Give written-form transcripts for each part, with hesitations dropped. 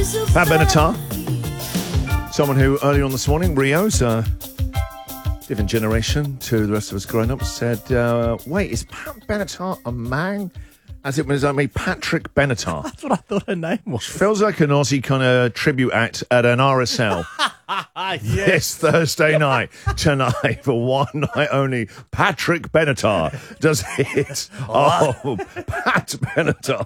Pat Benatar, someone who earlier on this morning, Rio's a different generation to the rest of us growing up, said, wait, is Pat Benatar a man? As it was only Patrick Benatar. That's what I thought her name was. Feels like an Aussie kind of tribute act at an RSL. This Thursday night, tonight, for one night only, Patrick Benatar does hit. Oh, Pat Benatar.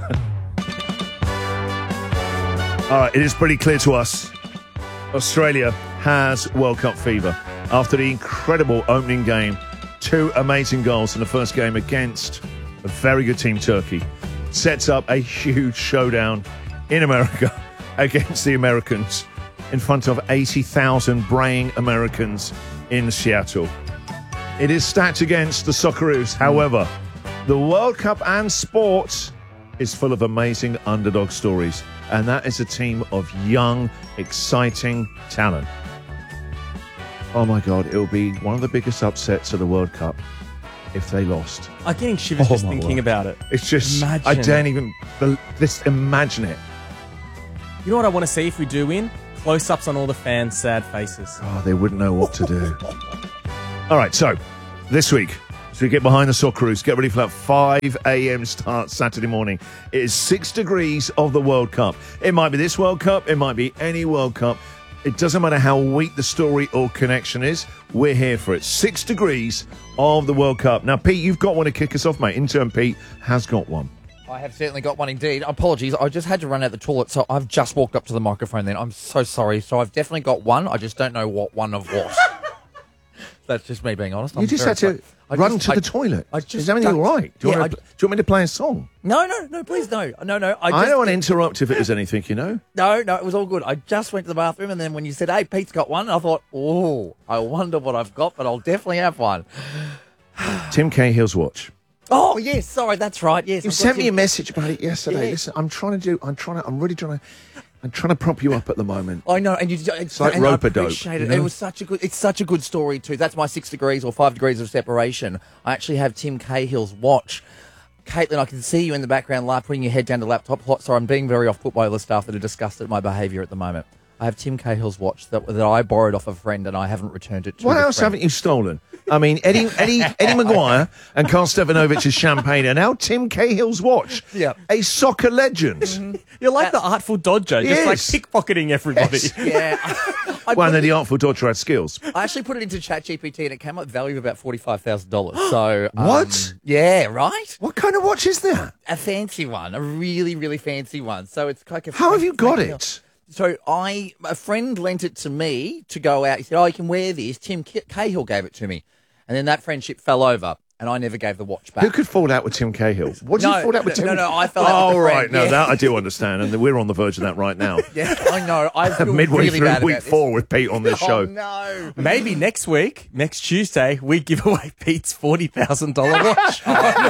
All right, it is pretty clear to us Australia has World Cup fever. After the incredible opening game, 2 amazing goals in the first game against a very good team, Turkey, sets up a huge showdown in America against the Americans in front of 80,000 braying Americans in Seattle. It is stacked against the Socceroos. However, the World Cup and sport is full of amazing underdog stories, and that is a team of young, exciting talent. Oh my God, it will be one of the biggest upsets of the World Cup if they lost. I'm getting shivers just thinking about it. It's just, imagine. I don't even, just imagine it. You know what I want to see if we do win? Close-ups on all the fans' sad faces. Oh, they wouldn't know what to do. All right, so this week, as we get behind the Socceroos, get ready for that 5 a.m. start Saturday morning. It is 6 degrees of the World Cup. It might be this World Cup, it might be any World Cup. It doesn't matter how weak the story or connection is, we're here for it. 6 degrees of the World Cup. Now, Pete, you've got one to kick us off, mate. Intern Pete has got one. I have certainly got one indeed. Apologies, I just had to run out the toilet, so I've just walked up to the microphone then. I'm so sorry. So I've definitely got one. I just don't know what one of what. That's just me being honest. You just had to run to the toilet. Is everything all right? Do you want me to play a song? No, please, no. No. I don't want to interrupt if it was anything, you know? No, it was all good. I just went to the bathroom, and then when you said, hey, Pete's got one, I thought, oh, I wonder what I've got, but I'll definitely have one. Tim Cahill's watch. Oh, yes, sorry, that's right, yes. You sent me a message about it yesterday. Yeah. Listen, I'm trying to prop you up at the moment. I know, and it's like rope-a-dope. Appreciate it. You know? It's such a good story too. That's my 6 degrees or 5 degrees of separation. I actually have Tim Cahill's watch. Caitlin, I can see you in the background, putting your head down to the laptop. Sorry, I'm being very off put by all the staff that are disgusted at my behaviour at the moment. I have Tim Cahill's watch that I borrowed off a friend, and I haven't returned it to. What else haven't you stolen? I mean, Eddie Maguire and Karl Stevanovich's champagne, and now Tim Cahill's watch. Yeah, a soccer legend. Mm-hmm. You're like the Artful Dodger, just like pickpocketing everybody. Yes. Yeah. Well, then the Artful Dodger had skills. I actually put it into ChatGPT, and it came up value of about $45,000. So what? Yeah, right. What kind of watch is that? A fancy one, a really, really fancy one. So it's like a. How have you got it? So a friend lent it to me to go out. He said, "Oh, you can wear this." Tim Cahill gave it to me, and then that friendship fell over, and I never gave the watch back. Who could fall out with Tim Cahill? What did you fall out with Tim? No, I fell out with a friend. No, that I do understand, and we're on the verge of that right now. Yeah, I know. I feel midway really through bad week about 4 with Pete on this show. Oh no! Maybe next week, next Tuesday, we give away Pete's $40,000 watch.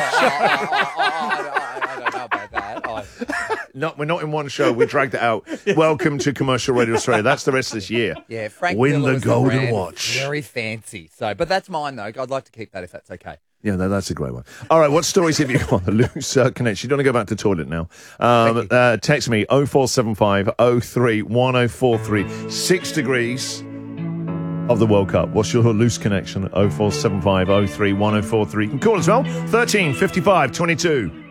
I don't know about that. No, we're not in one show. We dragged it out. Welcome to Commercial Radio Australia. That's the rest of this year. Yeah, Frank Win Miller the was golden brand. watch. Very fancy. So, but that's mine though. I'd like to keep that if that's okay. Yeah, that's a great one. All right, what stories have you got? The loose connection. You don't want to go back to the toilet now. Text me 0475 03 1043. 6 degrees of the World Cup. What's your loose connection? 0475 03 1043. You can call as well. 13 55 22.